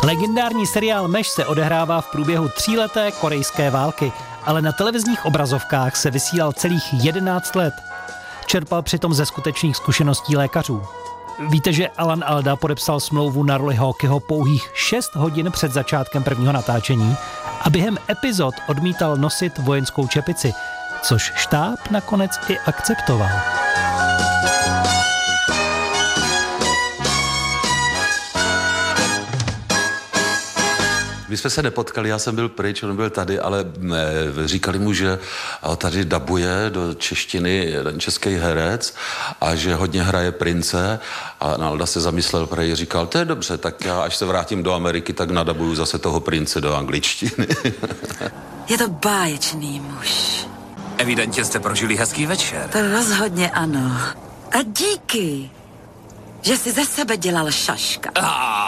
Legendární seriál Meš se odehrává v průběhu 3leté korejské války, ale na televizních obrazovkách se vysílal celých 11 let. Čerpal přitom ze skutečných zkušeností lékařů. Víte, že Alan Alda podepsal smlouvu na roli Hawkeyho pouhých 6 hodin před začátkem prvního natáčení a během epizod odmítal nosit vojenskou čepici, což štáb nakonec i akceptoval. My jsme se nepotkali, já jsem byl pryč, on byl tady, ale říkali mu, že tady dabuje do češtiny jeden český herec a že hodně hraje prince a Alda se zamyslel, protože říkal, to je dobře, tak já až se vrátím do Ameriky, tak nadabuju zase toho prince do angličtiny. Je to báječný muž. Evidentně jste prožili hezký večer. To rozhodně ano. A díky, že jsi ze sebe dělal šaška.